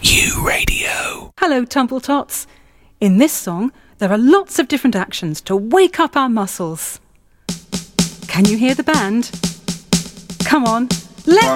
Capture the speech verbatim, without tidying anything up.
U Radio. Hello, Tumbletots. In this song, there are lots of different actions to wake up our muscles. Can you hear the band? Come on, let's